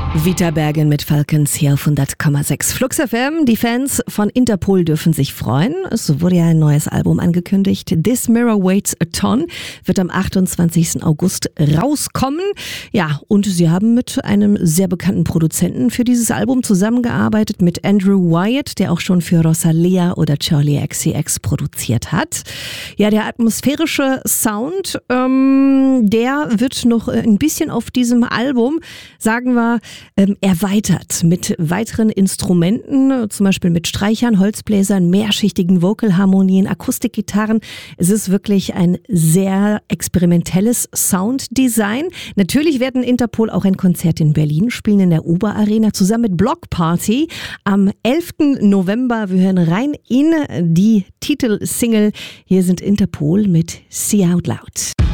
Vita Bergen mit Falcons hier auf 100,6 Flux FM. Die Fans von Interpol dürfen sich freuen. Es wurde ja ein neues Album angekündigt. This Mirror Weighs a Ton wird am 28. August rauskommen. Ja, und sie haben mit einem sehr bekannten Produzenten für dieses Album zusammengearbeitet, mit Andrew Wyatt, der auch schon für Rosalea oder Charli XCX produziert hat. Ja, der atmosphärische Sound, der wird noch ein bisschen auf diesem Album, sagen wir, erweitert mit weiteren Instrumenten, zum Beispiel mit Streichern, Holzbläsern, mehrschichtigen Vocalharmonien, Akustikgitarren. Es ist wirklich ein sehr experimentelles Sounddesign. Natürlich werden Interpol auch ein Konzert in Berlin spielen, in der Uber Arena, zusammen mit Block Party am 11. November. Wir hören rein in die Titelsingle. Hier sind Interpol mit See Out Loud.